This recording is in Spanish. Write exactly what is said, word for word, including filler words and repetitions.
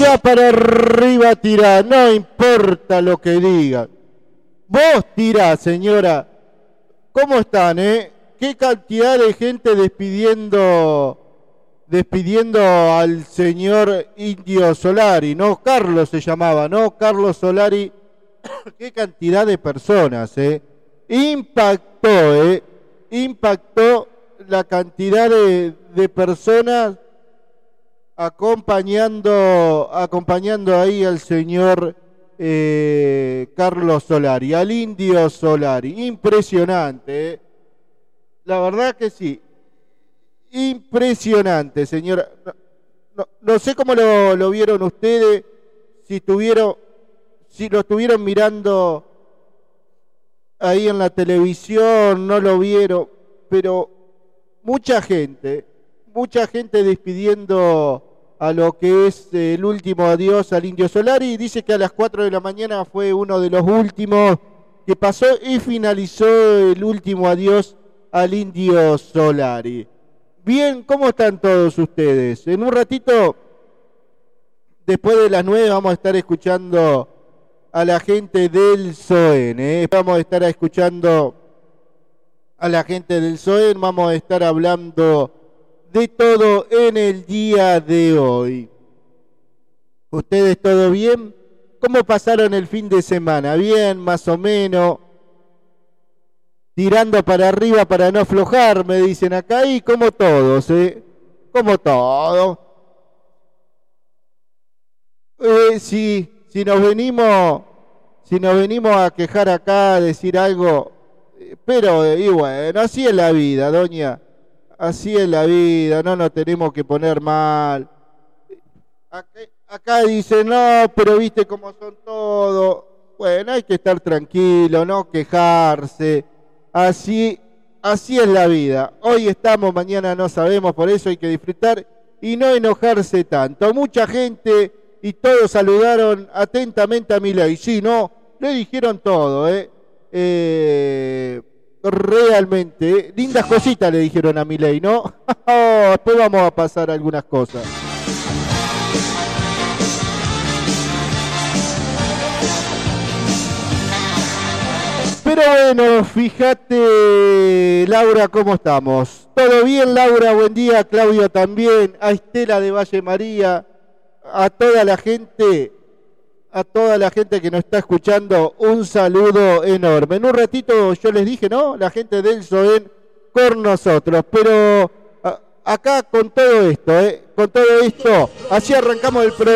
Tirá para arriba, tirá, no importa lo que digan. Vos tirá, señora. ¿Cómo están, eh? ¿Qué cantidad de gente despidiendo despidiendo al señor Indio Solari? No, Carlos se llamaba, ¿no? Carlos Solari. Qué cantidad de personas, eh. Impactó, eh. Impactó la cantidad de, de personas acompañando, acompañando ahí al señor eh, Carlos Solari, al Indio Solari. Impresionante, eh. La verdad que sí. Impresionante, señora. No, no, no sé cómo lo, lo vieron ustedes, si estuvieron, si lo estuvieron mirando ahí en la televisión, no lo vieron, pero mucha gente, mucha gente despidiendo a lo que es el último adiós al Indio Solari. Dice que a las cuatro de la mañana fue uno de los últimos que pasó y finalizó el último adiós al Indio Solari. Bien, ¿cómo están todos ustedes? En un ratito, después de las nueve, vamos a estar escuchando a la gente del S O E N, ¿eh? Vamos a estar escuchando a la gente del S O E N, vamos a estar hablando de todo en el día de hoy. ¿Ustedes todo bien? ¿Cómo pasaron el fin de semana? ¿Bien, más o menos? Tirando para arriba para no aflojar, me dicen acá, y como todos, ¿eh? Como todos. Eh, si, si nos venimos, si nos venimos a quejar acá, a decir algo, eh, pero, eh, y bueno, así es la vida, doña, así es la vida, no nos tenemos que poner mal. Acá, acá dicen, no, pero viste cómo son todos. Bueno, hay que estar tranquilo, no quejarse. Así, así es la vida. Hoy estamos, mañana no sabemos, por eso hay que disfrutar y no enojarse tanto. Mucha gente y todos saludaron atentamente a Milei. Sí, no, le dijeron todo, ¿eh? eh realmente, ¿eh? Lindas cositas le dijeron a Milei, ¿no? Después vamos a pasar algunas cosas. Pero bueno, fíjate, Laura, ¿cómo estamos? ¿Todo bien, Laura? Buen día. Claudio también. A Estela de Valle María. A toda la gente, a toda la gente que nos está escuchando, un saludo enorme. En un ratito yo les dije, ¿no? La gente del S O E N con nosotros. Pero a, acá con todo esto, ¿eh? Con todo esto, así arrancamos el programa.